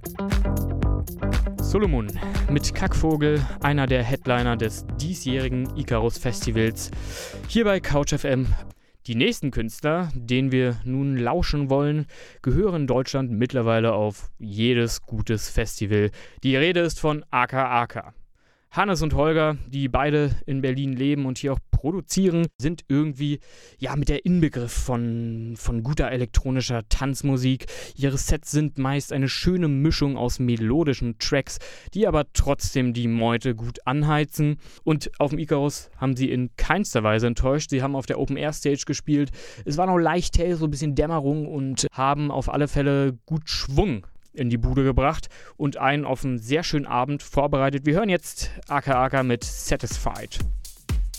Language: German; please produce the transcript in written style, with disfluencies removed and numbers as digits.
Solomon mit Kackvogel, einer der Headliner des diesjährigen Icarus Festivals, hier bei Couch FM. Die nächsten Künstler, denen wir nun lauschen wollen, gehören in Deutschland mittlerweile auf jedes gutes Festival. Die Rede ist von aka. Hannes und Holger, die beide in Berlin leben und hier auch produzieren, sind irgendwie mit der Inbegriff von guter elektronischer Tanzmusik. Ihre Sets sind meist eine schöne Mischung aus melodischen Tracks, die aber trotzdem die Meute gut anheizen. Und auf dem Icarus haben sie in keinster Weise enttäuscht. Sie haben auf der Open-Air-Stage gespielt. Es war noch leicht hell, so ein bisschen Dämmerung und haben auf alle Fälle gut Schwung in die Bude gebracht und einen auf einen sehr schönen Abend vorbereitet. Wir hören jetzt aka mit Satisfied.